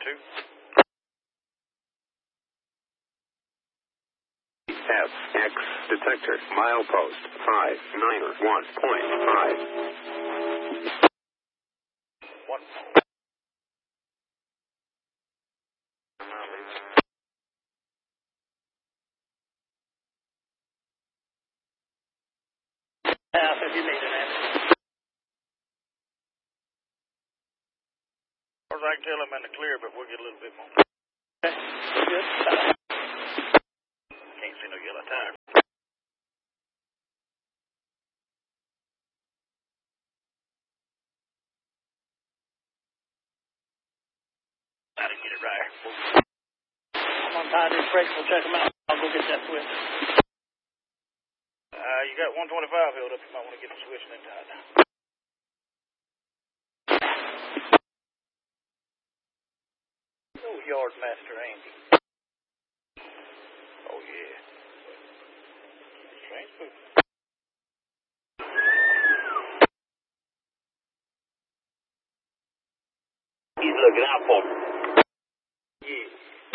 2. FX detector milepost 591.5. 1. Half if you need it, man. Of course, I can tell I'm in the clear, but we'll get a little bit more. Okay. Good. Can't see no yellow tire. Gotta get it right. I'm on tie these brakes. We'll check them out. I'll go get that switch. You got 125 held up. You might want to get the switch and then tie it down. Oh, yard master Andy. Oh, yeah. Strange food. He's looking out for me. Yeah.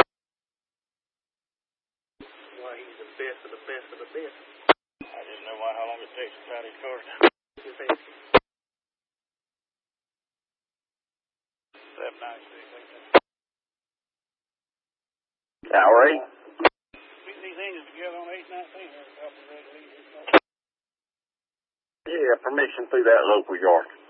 Why, he's the best of the best of the best. I just know how long it takes to tie these cars down. Just ask him. 796. Tower 8. Put these engines together on 819 here. Yeah, permission through that local yard.